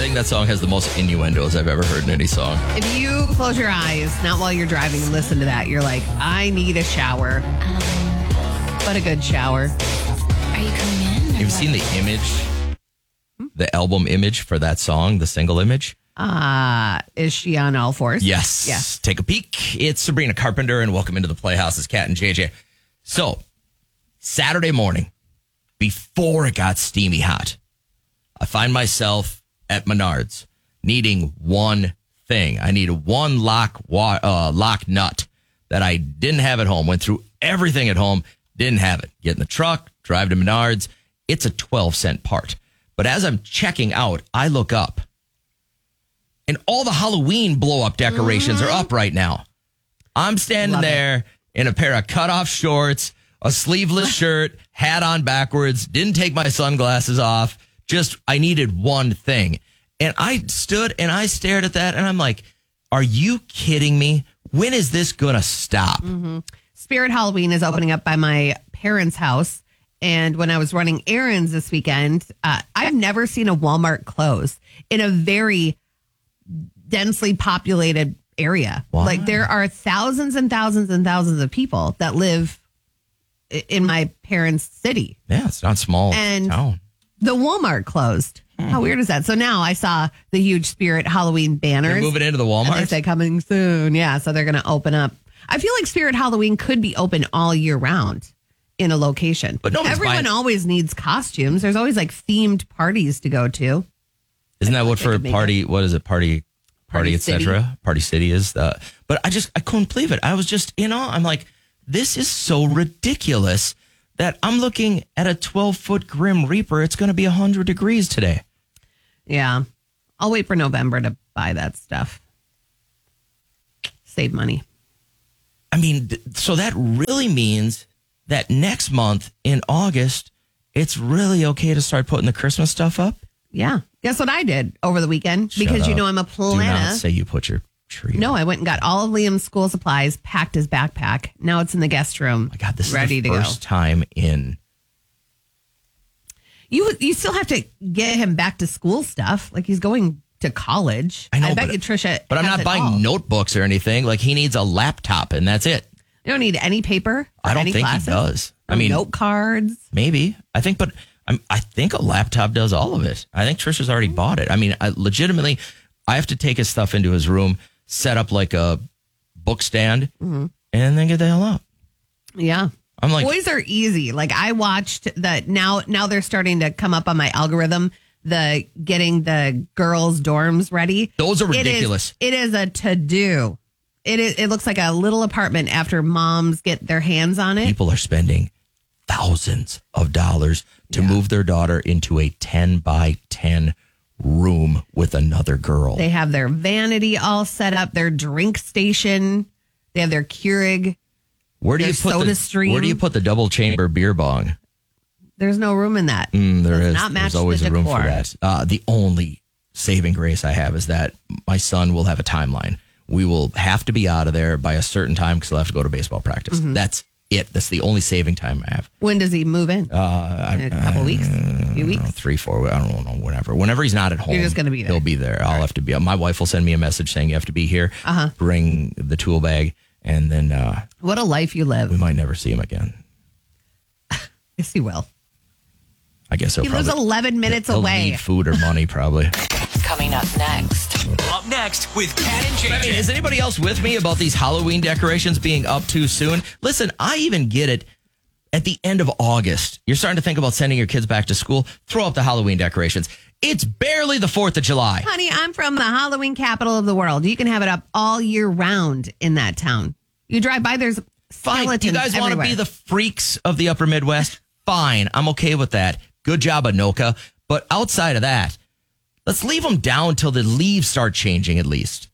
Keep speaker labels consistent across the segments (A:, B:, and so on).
A: think that song has the most innuendos I've ever heard in any song.
B: If you close your eyes, not while you're driving, and listen to that, you're like, I need a shower. But a good shower.
C: Are you coming in?
A: You've seen the image, the album image for that song, the single image?
B: Is she on all fours?
A: Yes.
B: Yes.
A: Take a peek. It's Sabrina Carpenter, and welcome into the Playhouse. It's Kat and JJ. So, Saturday morning, before it got steamy hot, I find myself at Menards needing one thing. I needed one lock nut that I didn't have at home. Went through everything at home, didn't have it. Get in the truck, drive to Menards. It's a 12-cent part. But as I'm checking out, I look up, and all the Halloween blow-up decorations are up right now. I'm standing there in a pair of cutoff shorts, a sleeveless shirt, hat on backwards, didn't take my sunglasses off. Just, I needed one thing. And I stood and I stared at that, and I'm like, are you kidding me? When is this going to stop?
B: Spirit Halloween is opening up by my parents' house. And when I was running errands this weekend, I've never seen a Walmart close in a very densely populated area.
A: Wow.
B: Like, there are thousands and thousands and thousands of people that live in my parents' city.
A: Yeah, it's not small
B: And
A: town.
B: the Walmart closed. How weird is that? So now I saw the huge Spirit Halloween banners.
A: They're moving into the
B: And they
A: Walmart?
B: say coming soon. Yeah, so they're going to open up. I feel like Spirit Halloween could be open all year round in a location.
A: But nobody's
B: everyone
A: buying-
B: always needs costumes. There's always like themed parties to go to.
A: Isn't that what
B: They
A: for
B: could make
A: party, what is it, party,
B: Party
A: etc.? Party City is the, but I couldn't believe it. I was just in awe. I'm like, this is so ridiculous that I'm looking at a 12-foot Grim Reaper. It's going to be 100 degrees today.
B: Yeah. I'll wait for November to buy that stuff. Save money.
A: I mean, so that really means that next month in August, it's really okay to start putting the Christmas stuff up?
B: Yeah. Guess what I did over the weekend? Because you know I'm a
A: Do
B: planner.
A: not say you put your tree
B: No,
A: up.
B: I went and got all of Liam's school supplies, packed his backpack. Now it's in the guest room.
A: My God, this
B: ready
A: is the
B: to
A: first time in...
B: You still have to get him back to school stuff. Like, he's going to college.
A: I know,
B: bet
A: but-
B: you Trisha.
A: But I'm
B: has
A: not
B: it
A: buying
B: all.
A: notebooks or anything. Like, he needs a laptop, and that's it.
B: You don't need any paper.
A: I don't
B: any
A: think
B: classes,
A: he does.
B: or
A: I mean,
B: note cards.
A: maybe. I think a laptop does all of it. I think Trisha's already bought it. I mean, legitimately, I have to take his stuff into his room, set up like a book stand, and then get the hell out.
B: Yeah.
A: I'm like,
B: Boys are easy. Like, I watched that. Now they're starting to come up on my algorithm. The getting the girls' dorms ready.
A: those are ridiculous.
B: It is a to do. It looks like a little apartment after moms get their hands on it.
A: People are spending thousands of dollars to move their daughter into a 10 by 10 room with another girl.
B: They have their vanity all set up, their drink station. They have their Keurig.
A: Where do
B: their
A: you put
B: soda
A: the
B: stream.
A: Where do you put the double chamber beer bong?
B: There's no room in that.
A: There
B: Does
A: is.
B: not match
A: There's always
B: the
A: a room for
B: decor.
A: that. The only saving grace I have is that my son will have a timeline. We will have to be out of there by a certain time because he'll have to go to baseball practice.
B: Mm-hmm.
A: That's it. That's the only saving time I have.
B: When does he move in? In a couple weeks? A few weeks?
A: 3-4. I don't know. Whatever. Whenever he's not at home,
B: You're just gonna be there.
A: He'll be there. I'll have to be. My wife will send me a message saying you have to be here. Bring the tool bag, and then
B: What a life you live.
A: we might never see him again.
B: Yes, he will.
A: I guess he'll
B: He lives
A: probably
B: 11 minutes
A: he'll
B: away.
A: need food or money probably.
C: Coming up next.
D: Up next with Kat and JJ.
A: I mean, is anybody else with me about these Halloween decorations being up too soon? Listen, I even get it at the end of August. You're starting to think about sending your kids back to school. Throw up the Halloween decorations. It's barely the 4th of July.
B: Honey, I'm from the Halloween capital of the world. You can have it up all year round in that town. You drive by, there's
A: Fine.
B: skeletons
A: You guys want to
B: everywhere.
A: be the freaks of the upper Midwest? Fine. I'm okay with that. Good job, Anoka. But outside of that, let's leave them down till the leaves start changing at least.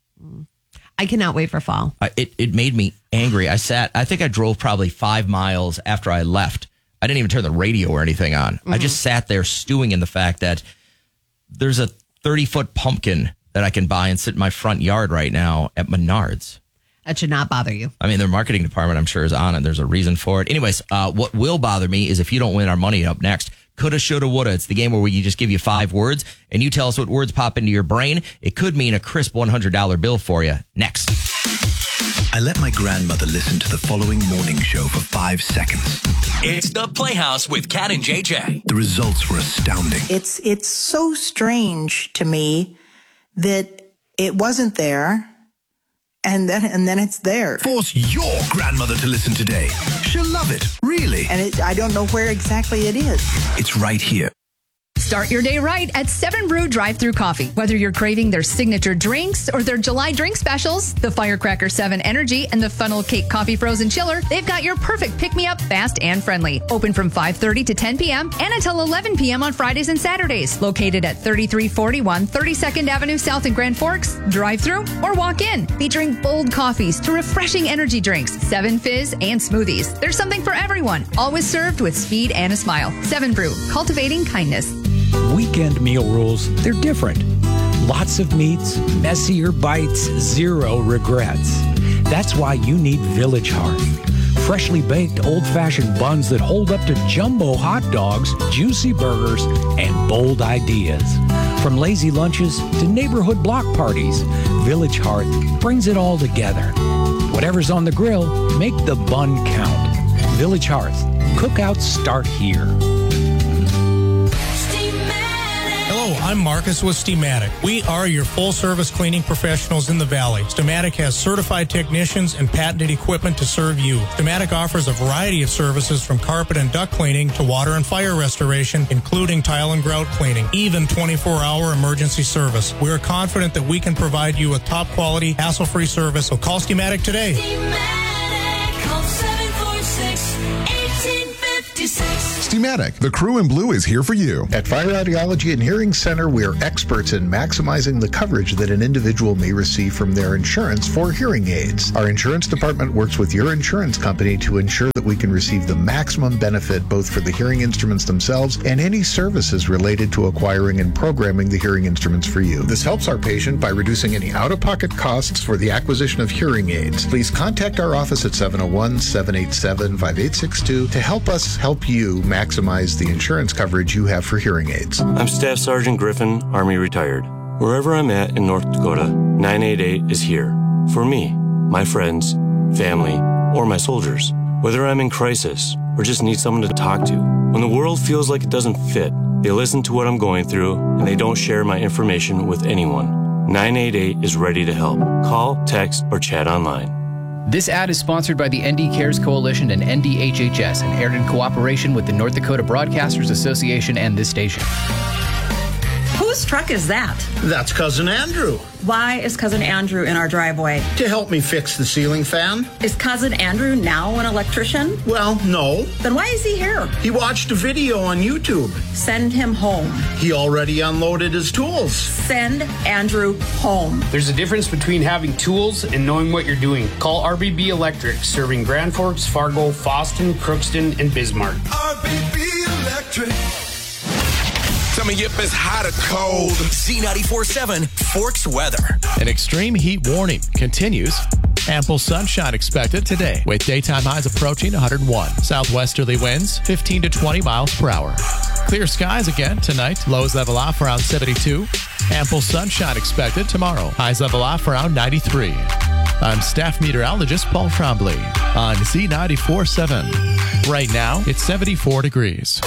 B: I cannot wait for fall.
A: It made me angry. I think I drove probably 5 miles after I left. I didn't even turn the radio or anything on. I just sat there stewing in the fact that there's a 30-foot pumpkin that I can buy and sit in my front yard right now at Menards.
B: That should not bother you.
A: I mean, their marketing department, I'm sure, is on it. There's a reason for it. Anyways, what will bother me is if you don't win our money up next. Coulda, shoulda, woulda. It's the game where we just give you 5 words and you tell us what words pop into your brain. It could mean a crisp $100 bill for you. Next.
E: I let my grandmother listen to the following morning show for 5 seconds.
D: It's the Playhouse with Cat and JJ.
E: The results were astounding.
F: It's so strange to me that it wasn't there, and then it's there.
E: Force your grandmother to listen today. She'll love it, really.
F: And I don't know where exactly it is.
E: It's right here.
G: Start your day right at 7 Brew Drive-Thru Coffee. Whether you're craving their signature drinks or their July drink specials, the Firecracker 7 Energy and the Funnel Cake Coffee Frozen Chiller, they've got your perfect pick-me-up, fast and friendly. Open from 5:30 to 10 p.m. and until 11 p.m. on Fridays and Saturdays. Located at 3341 32nd Avenue South in Grand Forks. Drive-thru or walk in. Featuring bold coffees to refreshing energy drinks, 7 fizz, and smoothies. There's something for everyone. Always served with speed and a smile. 7 Brew, cultivating kindness.
H: Weekend meal rules, they're different. Lots of meats, messier bites, 0 regrets. That's why you need Village Hearth. Freshly baked old-fashioned buns that hold up to jumbo hot dogs, juicy burgers, and bold ideas. From lazy lunches to neighborhood block parties, Village Hearth brings it all together. Whatever's on the grill, make the bun count. Village Hearth. Cookouts start here.
I: Hello, I'm Marcus with Steamatic. We are your full-service cleaning professionals in the Valley. Steamatic has certified technicians and patented equipment to serve you. Steamatic offers a variety of services from carpet and duct cleaning to water and fire restoration, including tile and grout cleaning, even 24-hour emergency service. We're confident that we can provide you with top-quality, hassle-free service, so call Steamatic today.
J: Steamatic, call 746-1856.
K: Steamatic, the crew in blue is here for you.
L: At Fire Audiology and Hearing Center, we are experts in maximizing the coverage that an individual may receive from their insurance for hearing aids. Our insurance department works with your insurance company to ensure that we can receive the maximum benefit both for the hearing instruments themselves and any services related to acquiring and programming the hearing instruments for you. This helps our patient by reducing any out-of-pocket costs for the acquisition of hearing aids. Please contact our office at 701-787-5862 to help us help you maximize the insurance coverage you have for hearing aids.
M: I'm Staff Sergeant Griffin, Army retired. Wherever I'm at in North Dakota, 988 is here. For me, my friends, family, or my soldiers. Whether I'm in crisis or just need someone to talk to. When the world feels like it doesn't fit, they listen to what I'm going through and they don't share my information with anyone. 988 is ready to help. Call, text, or chat online.
N: This ad is sponsored by the ND Cares Coalition and NDHHS and aired in cooperation with the North Dakota Broadcasters Association and this station.
O: Whose truck is that?
P: That's Cousin Andrew.
O: Why is Cousin Andrew in our driveway?
P: To help me fix the ceiling fan.
O: Is Cousin Andrew now an electrician?
P: Well, no.
O: Then why is he here?
P: He watched a video on YouTube.
O: Send him home.
P: He already unloaded his tools.
O: Send Andrew home.
Q: There's a difference between having tools and knowing what you're doing. Call RBB Electric, serving Grand Forks, Fargo, Fosston, Crookston, and Bismarck.
J: RBB Electric.
D: Tell me if it's hot or cold. Z94.7 Forks weather.
R: An extreme heat warning continues. Ample sunshine expected today with daytime highs approaching 101. Southwesterly winds 15 to 20 miles per hour. Clear skies again tonight. Lows level off around 72. Ample sunshine expected tomorrow. Highs level off around 93. I'm staff meteorologist Paul Trombley on Z94.7. Right now, it's 74 degrees.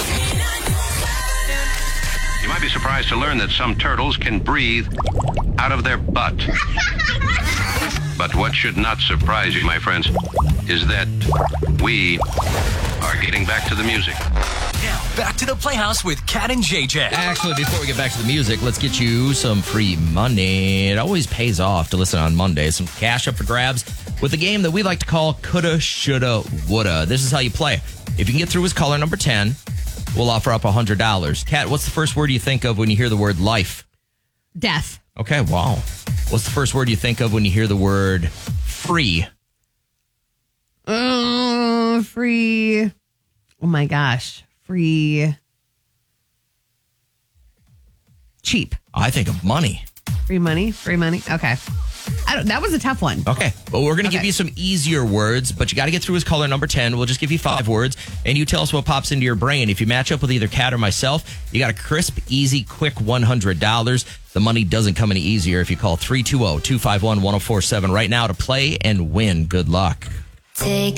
S: You might be surprised to learn that some turtles can breathe out of their butt. But what should not surprise you, my friends, is that we are getting back to the music.
D: Now, back to the Playhouse with Cat and JJ.
A: Actually, before we get back to the music, let's get you some free money. It always pays off to listen on Monday. Some cash up for grabs with a game that we like to call Coulda, Shoulda, Woulda. This is how you play. If you can get through with caller number 10, we'll offer up $100. Kat, what's the first word you think of when you hear the word life?
B: Death.
A: Okay, wow. What's the first word you think of when you hear the word free?
B: Free. Oh my gosh. Free. Cheap.
A: I think of money.
B: Free money. Free money. Okay. That was a tough one.
A: Okay. Well, we're going to give you some easier words, but you got to get through his caller number 10. We'll just give you 5 words, and you tell us what pops into your brain. If you match up with either Kat or myself, you got a crisp, easy, quick $100. The money doesn't come any easier if you call 320-251-1047 right now to play and win. Good luck.
C: Take